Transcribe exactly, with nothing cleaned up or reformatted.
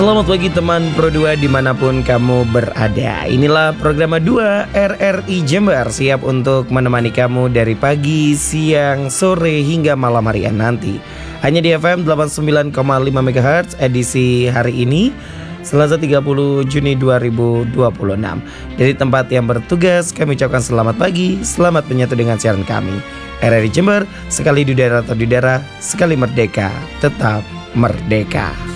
Selamat pagi teman Pro dua dimanapun kamu berada. Inilah program dua R R I Jember, siap untuk menemani kamu dari pagi, siang, sore hingga malam hari nanti. Hanya di F M delapan puluh sembilan koma lima MHz edisi hari ini, Selasa tiga puluh Juni dua ribu dua puluh enam. Dari tempat yang bertugas kami ucapkan selamat pagi, selamat menyatu dengan siaran kami. R R I Jember, sekali di daerah atau di daerah, sekali merdeka, tetap merdeka.